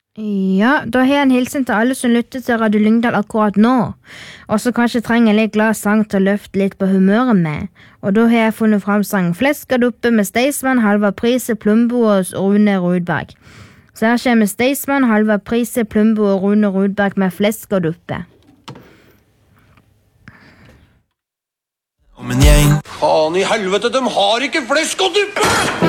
Ja, da har jeg en hilsen til alle som lytter til Radio Lyngdal akkurat nå, og som kanskje trenger litt glad sang til å løfte litt på humøret med. Og da har jeg funnet fram sangen Flesk og duppe med Staysman, Halvard Prise, Plumbo og Rune Rudberg. Så her kommer Staysman, Halvard Prise, Plumbo og Rune Rudberg med Flesk og duppe. Om en gjeng. Faen i helvete, de har ikke flesk og duppe!